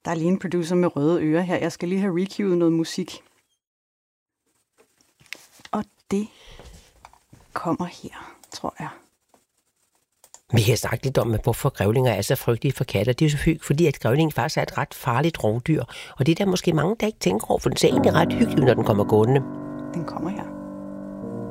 Der er lige en producer med røde ører her. Jeg skal lige have recued noget musik. Og det kommer her, tror jeg. Vi kan snakke lidt om, hvorfor grævlinger er så frygtelige for katter. Det er jo selvfølgelig, fordi at grævlingen faktisk er et ret farligt rovdyr. Og det er der måske mange, der ikke tænker over, for den ser egentlig ret hyggelig, når den kommer gående. Den kommer her.